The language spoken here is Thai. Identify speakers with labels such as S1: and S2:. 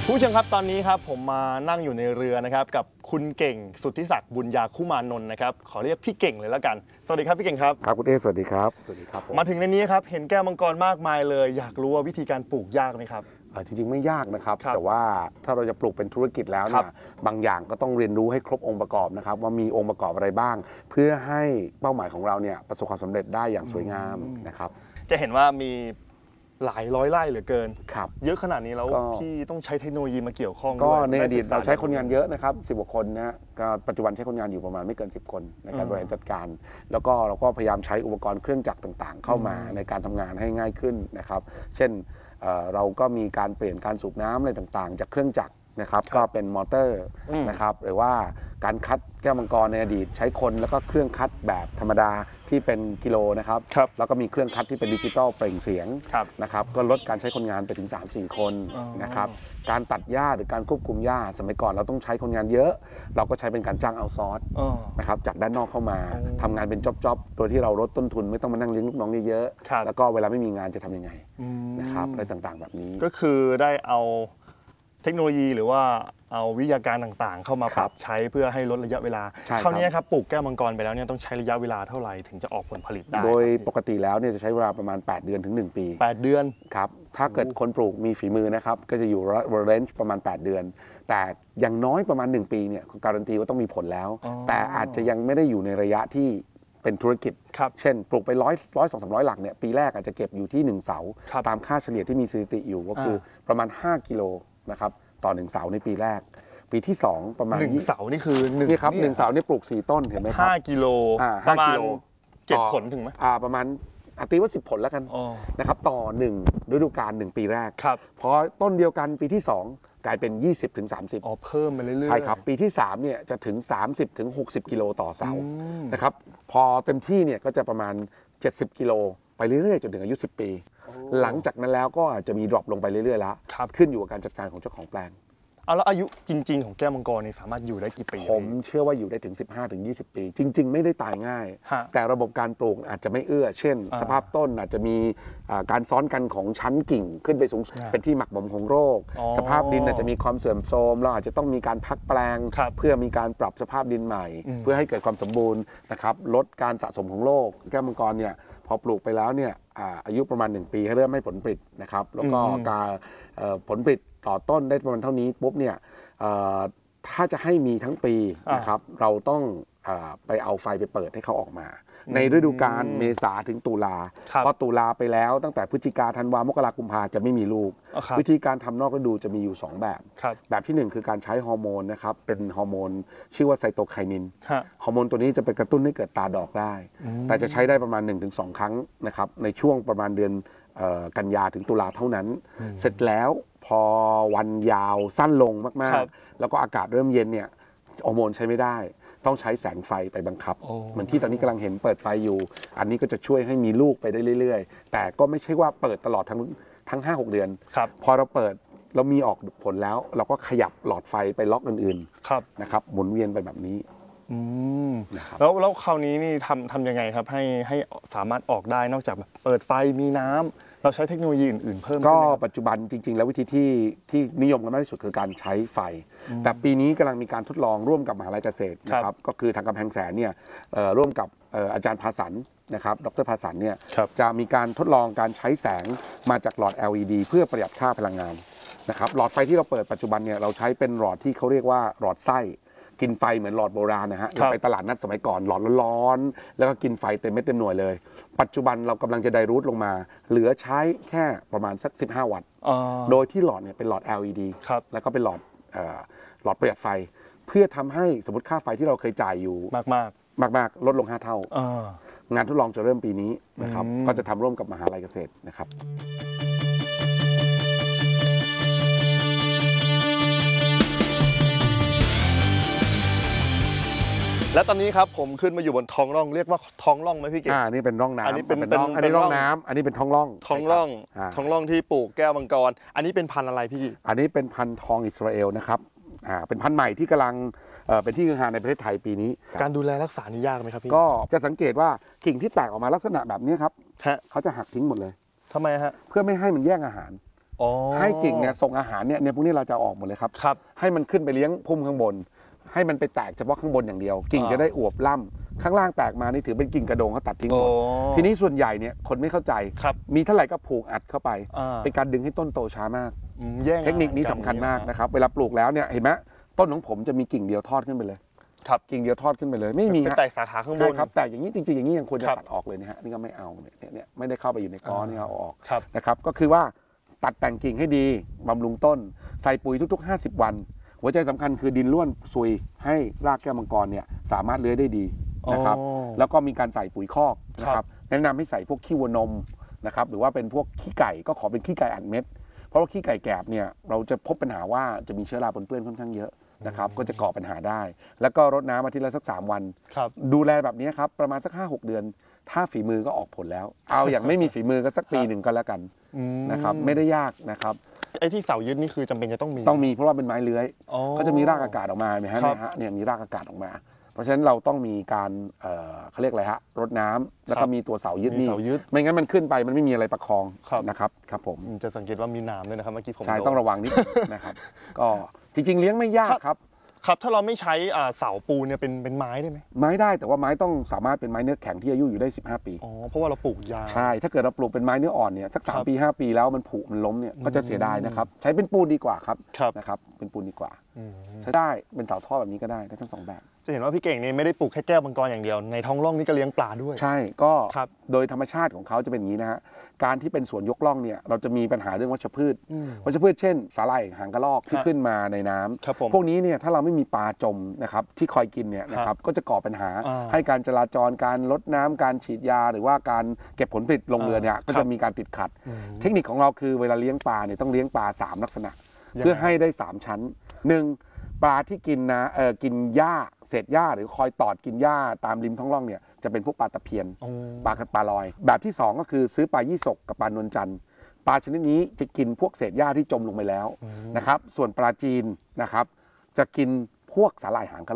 S1: ผู้ชมครับตอนนี้ครับผมมานั่งอยู่ในเรือนะครับกับคุณเก่งสุทธิศักดิ์บุญญาคุมานนท์นะครับขอเรียกพี่เก่งเลยแล้วกันสวัสดีครับพี่เก่งครับ
S2: ครับคุณเอสวัสดีครับสวัสดีครับ
S1: มาถึงในนี้ครับเห็นแก้วมังกรมากมายเลยอยากรู้ว่าวิธีการปลูกยากไหมครับ
S2: จริงๆไม่ยากนะครับแต่ว่าถ้าเราจะปลูกเป็นธุรกิจแล้วเนี่ยบางอย่างก็ต้องเรียนรู้ให้ครบองค์ประกอบนะครับว่ามีองค์ประกอบอะไรบ้างเพื่อให้เป้าหมายของเราเนี่ยประสบความสำเร็จได้อย่างสวยงามนะครับ
S1: จะเห็นว่ามีหลายร้อยไร่เหลือเกิน
S2: ครับ
S1: เยอะขนาดนี้แล้วพี่ต้องใช้เทคโนโลยีมาเกี่ยวข้อง
S2: ก็
S1: ด้วย
S2: ในอดีตเราใช้คนงานเยอะนะครับ10 กว่าคนนะก็ปัจจุบันใช้คนงานอยู่ประมาณไม่เกิน10 คนในการบริหารจัดการแล้วก็เราก็พยายามใช้อุปกรณ์เครื่องจักรต่างๆเข้ามาในการทำงานให้ง่ายขึ้นนะครับเช่นเราก็มีการเปลี่ยนการสูบน้ำอะไรต่างๆจากเครื่องจักรนะครับก็เป็นมอเตอร์นะครับหรือว่าการคัดแก้วมังกรในอดีตใช้คนแล้วก็เครื่องคัดแบบธรรมดาที่เป็นกิโลนะครับแล้วก็มีเครื่องคัดที่เป็นดิจิตอลเปล่งเสียงนะครับก็ลดการใช้คนงานไปถึง 3-4 คนนะครับการตัดหญ้าหรือการควบคุมหญ้าสมัยก่อนเราต้องใช้คนงานเยอะเราก็ใช้เป็นการจ้างเอาซอร์สนะครับจากด้านนอกเข้ามาทำงานเป็นจ็อบๆโดยที่เราลดต้นทุนไม่ต้องมานั่งเลี้ยงลูกน้องเยอะๆแล้วก็เวลาไม่มีงานจะทำยังไงนะครับอะไรต่างๆแบบนี้
S1: ก็คือได้เอาเทคโนโลยีหรือว่าเอาวิทยาการต่างๆเข้ามาปรับใช้เพื่อให้ลดระยะเวลาคราวนี้ครับปลูกแก้วมังกรไปแล้วเนี่ยต้องใช้ระยะเวลาเท่าไหร่ถึงจะออกผลผลิตได้
S2: โดยปกติแล้วเนี่ยจะใช้เวลาประมาณ8 เดือนถึง1 ปี
S1: 8 เดือน
S2: ครับถ้าเกิดคนปลูกมีฝีมือนะครับก็จะอยู่เรนจ์ประมาณ8 เดือนแต่อย่างน้อยประมาณ1 ปีเนี่ยการันตีว่าต้องมีผลแล้วแต่อาจจะยังไม่ได้อยู่ในระยะที่เป็นธุรกิจเช่นปลูกไป100-200-300 หลักเนี่ยปีแรกอาจจะเก็บอยู่ที่1 เสาตามค่าเฉลี่ยที่มีสถิติอยู่ก็คือประมาณ5 กิโลนะครับต่อ1 เสาในปีแรกปีที่2ประมาณ
S1: 1 เสานี่คือ
S2: นี่ครับ1 เสานี่ปลูก4 ต้นเห็นไหมครับ
S1: 5 กิโลประมาณ7 ผลถึงไหม
S2: ประมาณตีว่า10 ผลแล้วกันนะครับต่อ1ฤดูกาล1 ปีแรกพอต้นเดียวกันปีที่2กลายเป็น20-30
S1: เพิ่มไปเรื่อยๆ
S2: ใช่ครับปีที่3เนี่ยจะถึง30-60 กิโลต่อเสานะครับพอเต็มที่เนี่ยก็จะประมาณ70 กิโลไปเรื่อยๆจนถึงอายุ10 ปีหลังจากนั้นแล้วก็อาจจะมีดรอปลงไปเรื่อยๆแล้วขึ้นอยู่กับการจัดการของเจ้าของแปลง
S1: แล้วอายุจริงๆของแก้วมังกรนี่สามารถอยู่ได้กี่ปี
S2: ผมเชื่อว่าอยู่ได้ถึง15-20 ปีจริงๆไม่ได้ตายง่ายแต่ระบบการปลูกอาจจะไม่เอื้อเช่นสภาพต้นอาจจะมีการซ้อนกันของชั้นกิ่งขึ้นไปสูงเป็นที่หมักหมมของโรคสภาพดินอาจจะมีความเสื่อมโทรมเราอาจจะต้องมีการพักแปลงเพื่อมีการปรับสภาพดินใหม่เพื่อให้เกิดความสมบูรณ์นะครับลดการสะสมของโรคแก้วมังกรเนี่ยพอปลูกไปแล้วเนี่ยอายุประมาณ1 ปีเริ่มให้ผลผลิตนะครับแล้วก็การผลผลิตต่อต้นได้ประมาณเท่านี้ปุ๊บเนี่ยถ้าจะให้มีทั้งปีนะครับเราต้องไปเอาไฟไปเปิดให้เขาออกมาในฤดูกาลเมษาถึงตุลาพอตุลาไปแล้วตั้งแต่พฤศจิกาธันวามกรากุมภาจะไม่มีลูกวิธีการทำนอกฤดูจะมีอยู่2 แบบแบบที่1คือการใช้ฮอร์โมนนะครับเป็นฮอร์โมนชื่อว่าไซโตไคนินฮอร์โมนตัวนี้จะไปกระตุ้นให้เกิดตาดอกได้แต่จะใช้ได้ประมาณ 1-2 ครั้งนะครับในช่วงประมาณเดือนกันยาถึงตุลาเท่านั้นเสร็จแล้วพอวันยาวสั้นลงมากๆแล้วก็อากาศเริ่มเย็นเนี่ยฮอร์โมนใช้ไม่ได้ต้องใช้แสงไฟไปบังคับเหมือนที่ตอนนี้กำลังเห็นเปิดไฟอยู่อันนี้ก็จะช่วยให้มีลูกไปได้เรื่อยๆแต่ก็ไม่ใช่ว่าเปิดตลอดทั้ง 5-6 เดือนพอเราเปิดเรามีออกผลแล้วเราก็ขยับหลอดไฟไปล็อกอื่นๆนะครับหมุนเวียนไปแบบนี้
S1: แล้วคราวนี้นี่ทำยังไงครับให้สามารถออกได้นอกจากเปิดไฟมีน้ำเราใช้เทคโนโลยีอื่นๆเพิ่ม
S2: ก็ปัจจุบันจริงๆแล้ววิธีที่นิยมกันมากที่สุดคือการใช้ไฟแต่ปีนี้กำลังมีการทดลองร่วมกับมหาลัยเกษตรนะครับก็คือทางกำแพงแสนเนี่ยร่วมกับอาจารย์ภาสันนะครับดรภาสันเนี่ยจะมีการทดลองการใช้แสงมาจากหลอด LED เพื่อประหยัดค่าพลังงานนะครับหลอดไฟที่เราเปิดปัจจุบันเนี่ยเราใช้เป็นหลอดที่เขาเรียกว่าหลอดไส้กินไฟเหมือนหลอดโบราณนะฮะเราไปตลาดนัดสมัยก่อนหลอดร้อนๆแล้วก็กินไฟเต็มเม็ดเต็มหน่วยเลยปัจจุบันเรากำลังจะไดรูทลงมาเหลือใช้แค่ประมาณสัก15 วัตต์โดยที่หลอดเนี่ยเป็นหลอด LED แล้วก็เป็นหลอดประหยัดไฟเพื่อทำให้สมมติค่าไฟที่เราเคยจ่ายอยู่มากลดลง5 เท่างานทดลองจะเริ่มปีนี้นะครับก็จะทำร่วมกับมหาลัยเกษตรนะครับ
S1: และตอนนี้ครับผมขึ้นมาอยู่บนท้องร่องเรียกว่าท้องร่องไหมพี่เก๋
S2: นี่เป็นร่องน้ำ
S1: อันนี้เป็น
S2: ร่องน้ำอันนี้เป็นท้องร่อง
S1: ท้องร่องที่ปลูกแก้วมังกรอันนี้เป็นพันธุ์อะไรพี่
S2: อันนี้เป็นพันธุ์ทองอิสราเอลนะครับเป็นพันธุ์ใหม่ที่กำลังเป็นที่ฮือฮาในประเทศไทยปีนี้
S1: การดูแลรักษานี่ยากไหมครับพี่
S2: ก็จะสังเกตว่ากิ่งที่แตกออกมาลักษณะแบบนี้ครับเขาจะหักทิ้งหมดเลย
S1: ทำไมฮะ
S2: เพื่อไม่ให้มันแย่งอาหารให้กิ่งเนี่ยส่งอาหารเนี่ยพวกนี้เราจะออกหมดเลยครับให้มันขึ้นไปเลี้ยงพุ่มข้างบนให้มันไปแตกเฉพาะข้างบนอย่างเดียวกิ่งจะได้อวบล่ำข้างล่างแตกมานี่ถือเป็นกิ่งกระโดงเขาตัดทิ้งหมดทีนี้ส่วนใหญ่เนี่ยคนไม่เข้าใจมีเท่าไหร่ก็ผูกอัดเข้าไปเป็นการดึงให้ต้นโตช้ามากเทคนิคนี้สำคัญมากนะครับเวลาปลูกแล้วเนี่ยเห็นไหมต้นของผมจะมีกิ่งเดียวทอดขึ้นไปเลยกิ่งเดียวทอดขึ้นไปเลยไม่มี
S1: แตกสาขาข้างบน
S2: ครับแต่อย่างนี้จริงๆอย่างนี้ยังควรจะตัดออกเลยนะฮะนี่ก็ไม่เอาเนี่ยไม่ได้เข้าไปอยู่ในก้อนนี่เอาออกนะครับก็คือว่าตัดแต่งกิ่งให้ดีบำรุงต้นใส่ปุ๋ยทุกๆ50 วันหัวใจสำคัญคือดินร่วนซุยให้รากแก้วมังกรเนี่ยสามารถเลื้อยได้ดีนะครับแล้วก็มีการใส่ปุ๋ยคอกนะครับแนะนำให้ใส่พวกขี้วัวนมนะครับหรือว่าเป็นพวกขี้ไก่ก็ขอเป็นขี้ไก่อัดเม็ดเพราะว่าขี้ไก่แกบเนี่ยเราจะพบปัญหาว่าจะมีเชื้อราปนเปื้อนค่อนข้างเยอะนะครับก็จะก่อปัญหาได้แล้วก็รดน้ำอาทิตย์ละสัก3 วันดูแลแบบนี้ครับประมาณสัก5-6 เดือนถ้าฝีมือก็ออกผลแล้วเอาอย่างไม่มีฝีมือก็สักปีหนึ่งก็แล้วกันนะครับไม่ได้ยากนะครับ
S1: ไอ้ที่เสายึดนี่คือจำเป็นจะต้อง
S2: มีเพราะว่าเป็นไม้เลื้อยก็จะมีรากอากาศออกมาไหมฮะเนี่ยมีรากอากาศออกมาเพราะฉะนั้นเราต้องมีการเขาเรียกอะไรฮะรดน้ำแล้วก็มีตัวเสายึดนี่ไม่งั้นมันขึ้นไปมันไม่มีอะไรประคองนะครับผม
S1: จะสังเกตว่ามีน้ำด้วยนะครับเมื่อกี้ผม
S2: ใช่ต้องระวังนิดนะครับก็จริงๆเลี้ยงไม่ยากครับ
S1: ถ้าเราไม่ใช้เสาปูเนี่ยเป็นไม้ได้ไหม
S2: ไม้ได้แต่ว่าไม้ต้องสามารถเป็นไม้เนื้อแข็งที่อายุอยู่ได้15 ปี
S1: เพราะว่าเราปลูกยาว
S2: ใช่ถ้าเกิดเราปลูกเป็นไม้เนื้ออ่อนเนี่ยสัก3 ปี 5 ปีแล้วมันผุมันล้มเนี่ยก็จะเสียดายนะครับใช้เป็นปูนดีกว่าครับนะครับเป็นปูนดีกว่าใช้ได้เป็นเสาท่อแบบนี้ก็ได้ทั้ง2 แบบ
S1: จะเห็นว่าพี่เก่งนี่ไม่ได้ปลูกแค่แก้วมังกรอย่างเดียวในท้องร่องนี่ก็เลี้ยงปลาด้วย
S2: ใช่ก็โดยธรรมชาติของเขาจะเป็นอย่างนี้นะฮะการที่เป็นสวนยกร่องเนี่ยเราจะมีปัญหาเรื่องวัชพืชเช่นสาหร่ายหางกระรอกที่ขึ้นมาในน้ำพวกนี้เนี่ยถ้าเราไม่มีปลาจมนะครับที่คอยกินเนี่ยนะครับก็จะก่อปัญหาให้การจราจรการลดน้ำการฉีดยาหรือว่าการเก็บผลผลิตลงเรือเนี่ยก็จะมีการติดขัดเทคนิคของเราคือเวลาเลี้ยงปลาเนี่ยต้องเลี้ยงปลา3 ลักษณะเพื่อให้ได้3 ชั้น1ปลาที่กินกินหญ้าเศษหญ้าหรือคอยตอดกินหญ้าตามริมท้องร่องเนี่ยจะเป็นพวกปลาตะเพียนปลาลอยแบบที่2ก็คือซื้อปลายี่สกกับปลานวลจันทร์ปลาชนิดนี้จะกินพวกเศษหญ้าที่จมลงไปแล้วนะครับส่วนปลาจีนนะครับจะกินพวกสาหร่ายหางกระ